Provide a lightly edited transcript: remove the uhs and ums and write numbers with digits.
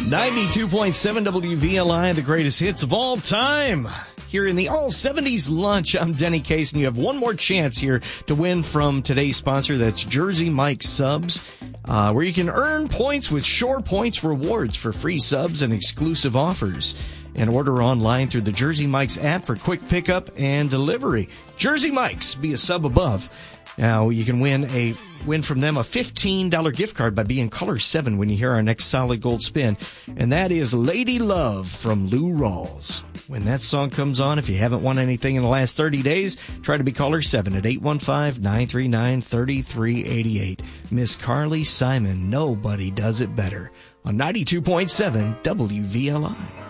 92.7 WVLI, the greatest hits of all time. Here in the All 70s Lunch, I'm Denny Case, and you have one more chance here to win from today's sponsor. That's Jersey Mike's Subs, where you can earn points with Shore Points rewards for free subs and exclusive offers. And order online through the Jersey Mike's app for quick pickup and delivery. Jersey Mike's, be a sub above. Now, you can win from them a $15 gift card by being caller 7 when you hear our next Solid Gold spin. And that is Lady Love from Lou Rawls. When that song comes on, if you haven't won anything in the last 30 days, try to be caller 7 at 815-939-3388. Miss Carly Simon, nobody does it better. On 92.7 WVLI.